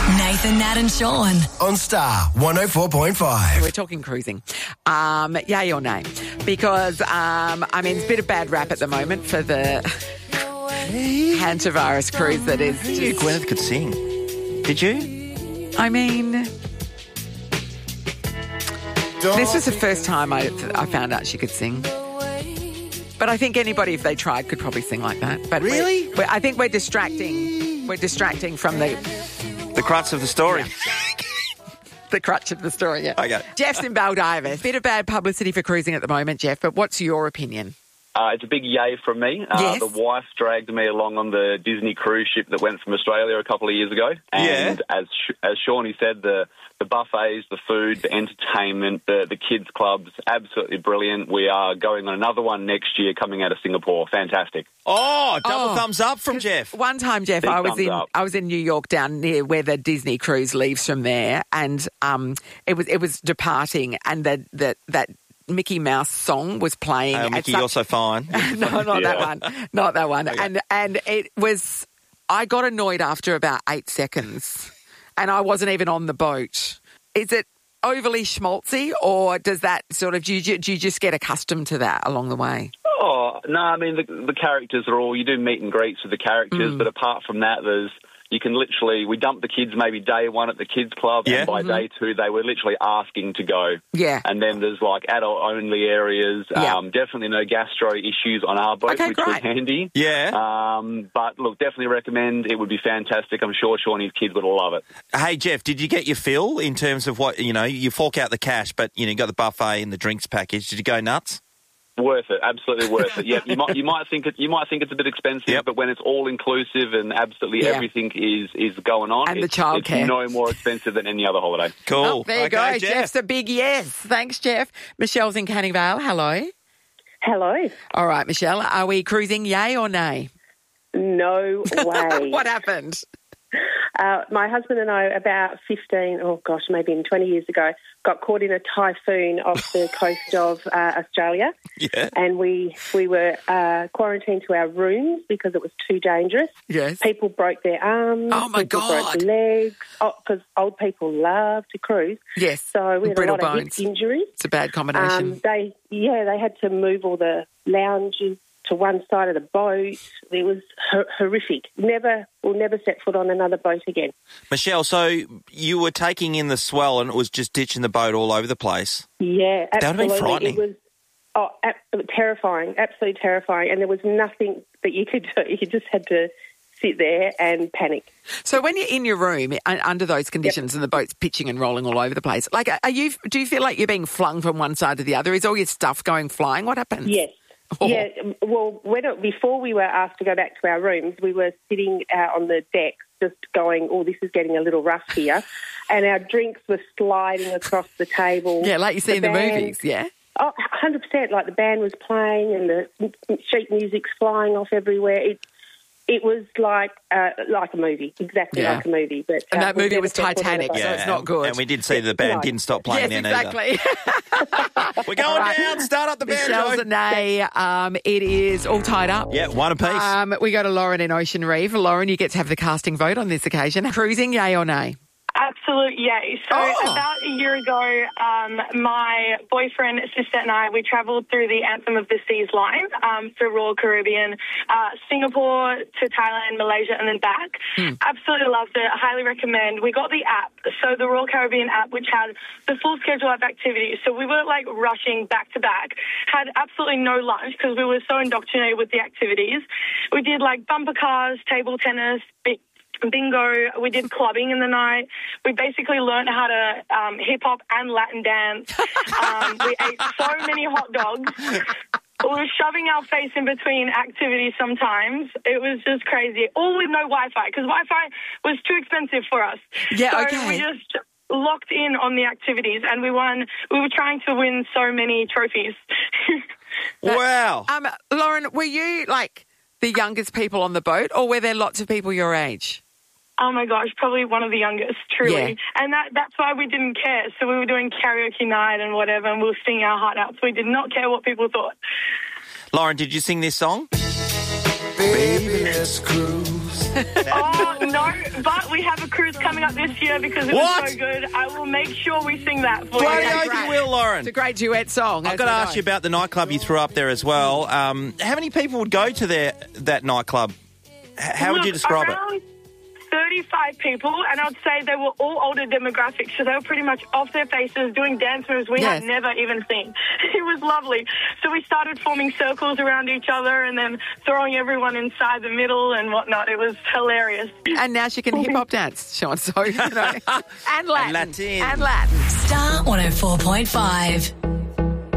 Nathan, Nat and Sean. On Star 104.5. We're talking cruising. Yay or nay? Because, it's a bit of bad rap at the moment for the hantavirus cruise that is Who knew Gwyneth could sing? Did you? This was the first time I found out she could sing. But I think anybody, if they tried, could probably sing like that. But Really? I think we're distracting. We're distracting from the crux of the story. the crutch of the story, yeah. Okay. Jeff's in Baldivis. Bit of bad publicity for cruising at the moment, Jeff, but what's your opinion? It's a big yay from me. Yes. The wife dragged me along on the Disney cruise ship that went from Australia a couple of years ago. And as Shawnee said, the buffets, the food, the entertainment, the kids' clubs, absolutely brilliant. We are going on another one next year coming out of Singapore. Fantastic. Oh, double thumbs up from Jeff. One time, Jeff, Big I thumbs up. was in New York down near where the Disney cruise leaves from there, and it was departing, and that Mickey Mouse song was playing. Oh, Mickey, you're so fine. No, not that one. Not that one. Okay. And it was, I got annoyed after about 8 seconds, and I wasn't even on the boat. Is it overly schmaltzy, or does that sort of, do you just get accustomed to that along the way? Oh, no, the characters are all, you do meet and greets with the characters, but apart from that, you can literally, we dumped the kids maybe day one at the kids club, and by day two, they were literally asking to go. Yeah. And then there's like adult-only areas, definitely no gastro issues on our boat, which was handy. Yeah. But look, definitely recommend, it would be fantastic. I'm sure Shawnee's kids would love it. Hey, Jeff, did you get your fill in terms of what, you fork out the cash, but, you got the buffet and the drinks package. Did you go nuts? Worth it, absolutely worth it. Yeah, you might think it's a bit expensive, but when it's all inclusive and absolutely everything is going on, and the childcare, it's no more expensive than any other holiday. Cool. Oh, there you go. Jeff. Jeff's a big yes. Thanks, Jeff. Michelle's in Canning Vale. Hello. Hello. All right, Michelle. Are we cruising? Yay or nay? No way. What happened? My husband and I, about 20 years ago, got caught in a typhoon off the coast of Australia. Yeah. And we were quarantined to our rooms because it was too dangerous. Yes. People broke their arms. Oh, my people God. broke their legs. Because old people love to cruise. Yes. So we had Brittle a lot bones. of hip injuries. It's a bad combination. They had to move all the lounges to one side of the boat. It was horrific. We'll never set foot on another boat again. Michelle, so you were taking in the swell and it was just ditching the boat all over the place. Yeah, absolutely. That would have been frightening. It was terrifying, absolutely terrifying. And there was nothing that you could do. You just had to sit there and panic. So when you're in your room under those conditions and the boat's pitching and rolling all over the place, do you feel like you're being flung from one side to the other? Is all your stuff going flying? What happens? Yes. Oh. Yeah, well, before we were asked to go back to our rooms, we were sitting out on the deck just going, this is getting a little rough here. And our drinks were sliding across the table. Yeah, like you see in the movies, yeah? Oh, 100%. Like the band was playing and the sheet music's flying off everywhere. It was like a movie, exactly like a movie. But, and that movie was Titanic, so it's not good. And we did see the band didn't stop playing yes, then exactly. We're going down, start up the band. Michelle's a nay. It is all tied up. Yeah, one apiece. We go to Lauren in Ocean Reef. Lauren, you get to have the casting vote on this occasion. Cruising, yay or nay? Absolute yay. So about a year ago, my boyfriend, sister and I, we travelled through the Anthem of the Seas line for Royal Caribbean, Singapore to Thailand, Malaysia and then back. Absolutely loved it. Highly recommend. We got the app, so the Royal Caribbean app, which had the full schedule of activities. So we were like rushing back to back, had absolutely no lunch because we were so indoctrinated with the activities. We did like bumper cars, table tennis, bingo. We did clubbing in the night. We basically learned how to hip-hop and Latin dance. We ate so many hot dogs. We were shoving our face in between activities sometimes. It was just crazy. All with no Wi-Fi, because Wi-Fi was too expensive for us. Yeah, so okay. we just locked in on the activities, and we won. We were trying to win so many trophies. Wow. Lauren, were you like the youngest people on the boat, or were there lots of people your age? Oh, my gosh, probably one of the youngest, truly. Yeah. And that's why we didn't care. So we were doing karaoke night and whatever, and we were singing our heart out. So we did not care what people thought. Lauren, did you sing this song? Baby, let's cruise. Oh, no, but we have a cruise coming up this year because it was so good. I will make sure we sing that for Bloody you. oath you will, Lauren. It's a great duet song. I've got to ask you about the nightclub you threw up there as well. How many people would go to that nightclub? How would you describe it? 35 people, and I'd say they were all older demographics, so they were pretty much off their faces doing dance moves we had never even seen. It was lovely. So we started forming circles around each other and then throwing everyone inside the middle and whatnot. It was hilarious. And now she can hip-hop dance, Sean, so, you know. And Latin. And Latin. Star 104.5.